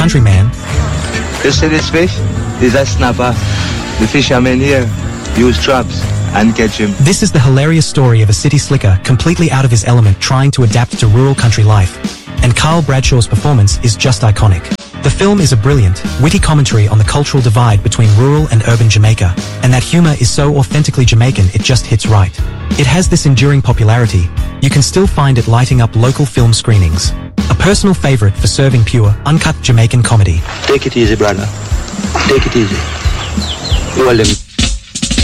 countryman. You see this fish? Is a snapper. The fishermen here use traps and catch him. This is the hilarious story of a city slicker completely out of his element trying to adapt to rural country life. And Carl Bradshaw's performance is just iconic. The film is a brilliant, witty commentary on the cultural divide between rural and urban Jamaica, and that humor is so authentically Jamaican it just hits right. It has this enduring popularity. You can still find it lighting up local film screenings. A personal favorite for serving pure, uncut Jamaican comedy. Take it easy, brother. Take it easy. You will